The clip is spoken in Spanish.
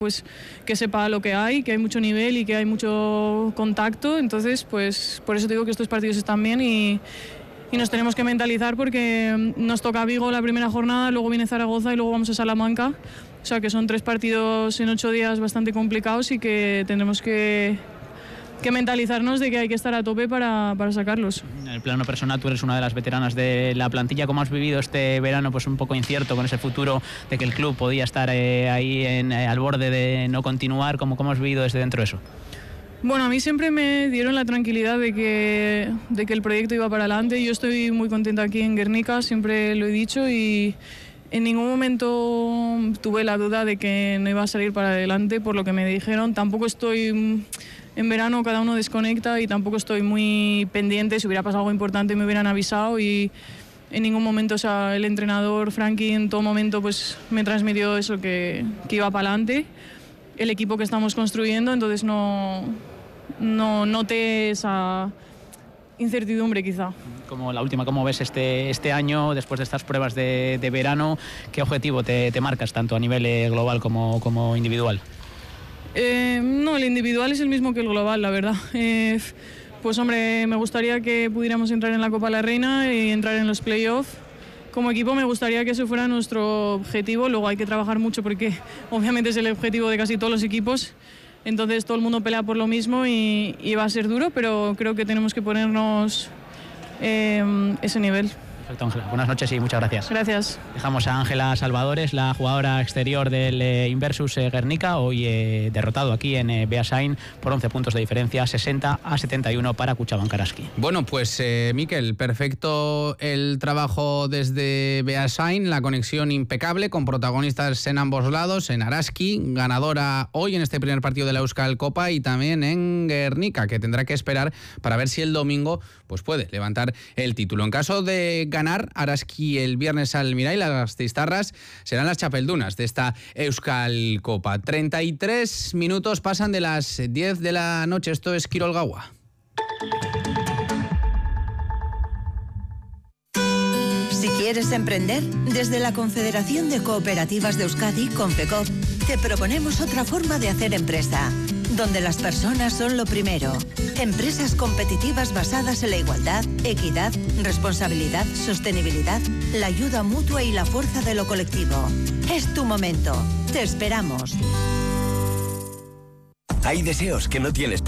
pues que sepa lo que hay mucho nivel y que hay mucho contacto. Entonces, pues por eso digo que estos partidos están bien y nos tenemos que mentalizar porque nos toca Vigo la primera jornada, luego viene Zaragoza y luego vamos a Salamanca. O sea que son 3 partidos en 8 días bastante complicados y que tendremos que mentalizarnos de que hay que estar a tope para sacarlos. En el plano personal, tú eres una de las veteranas de la plantilla. ¿Cómo has vivido este verano pues un poco incierto con ese futuro de que el club podía estar ahí al borde de no continuar? ¿Cómo has vivido desde dentro eso? Bueno, a mí siempre me dieron la tranquilidad de que el proyecto iba para adelante. Yo estoy muy contenta aquí en Guernica, siempre lo he dicho, y en ningún momento tuve la duda de que no iba a salir para adelante por lo que me dijeron. Tampoco estoy... En verano cada uno desconecta y tampoco estoy muy pendiente. Si hubiera pasado algo importante me hubieran avisado y en ningún momento, o sea, el entrenador Frankie en todo momento pues me transmitió eso, que iba para adelante. El equipo que estamos construyendo, entonces no noté esa incertidumbre quizá. Como la última, ¿cómo ves este año después de estas pruebas de verano? ¿Qué objetivo te marcas tanto a nivel global como individual? No, el individual es el mismo que el global, la verdad. Pues hombre, me gustaría que pudiéramos entrar en la Copa de la Reina y entrar en los playoffs. Como equipo me gustaría que ese fuera nuestro objetivo. Luego hay que trabajar mucho porque obviamente es el objetivo de casi todos los equipos. Entonces todo el mundo pelea por lo mismo y va a ser duro, pero creo que tenemos que ponernos ese nivel. Perfecto, Ángela. Buenas noches y muchas gracias. Gracias. Dejamos a Ángela Salvadores, la jugadora exterior del Inversus Guernica, hoy derrotado aquí en Beasain por 11 puntos de diferencia, 60-71 para Kutxabank Araski. Bueno, pues Mikel, perfecto el trabajo desde Beasain, la conexión impecable con protagonistas en ambos lados, en Araski, ganadora hoy en este primer partido de la Euskal Copa, y también en Guernica, que tendrá que esperar para ver si el domingo pues puede levantar el título. En caso de ganar Araski el viernes al Mirai, las gasteiztarras serán las chapeldunas de esta Euskal Copa. 33 minutos pasan de las 10 de la noche. Esto es Kirol Gaua. Si quieres emprender, desde la Confederación de Cooperativas de Euskadi, Confecoop, te proponemos otra forma de hacer empresa, donde las personas son lo primero. Empresas competitivas basadas en la igualdad, equidad, responsabilidad, sostenibilidad, la ayuda mutua y la fuerza de lo colectivo. Es tu momento. Te esperamos. Hay deseos que no tienes por